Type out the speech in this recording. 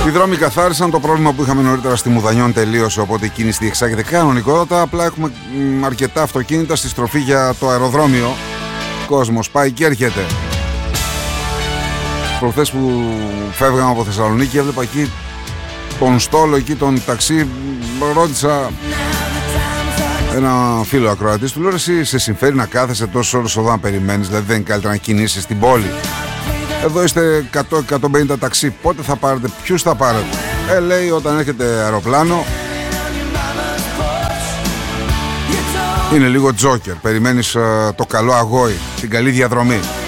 Οι δρόμοι καθάρισαν, το πρόβλημα που είχαμε νωρίτερα στη Μουδανιών τελείωσε, οπότε η κίνηση διεξάγεται κανονικότατα. Απλά έχουμε αρκετά αυτοκίνητα στη στροφή για το αεροδρόμιο. Κόσμος πάει και έρχεται. Προχθές που φεύγαμε από Θεσσαλονίκη έβλεπα εκεί τον στόλο, εκεί τον ταξί. Ρώτησα ένα φίλο ακροατής, του λέω: εσύ σε συμφέρει να κάθεσαι τόσες ώρες εδώ να περιμένεις? Δηλαδή δεν είναι καλύτερα να κινήσεις στην πόλη? Εδώ είστε 100-150 ταξί, πότε θα πάρετε, ποιους θα πάρετε? Λέει όταν έρχεται αεροπλάνο είναι λίγο τζόκερ, περιμένεις το καλό αγόη, την καλή διαδρομή.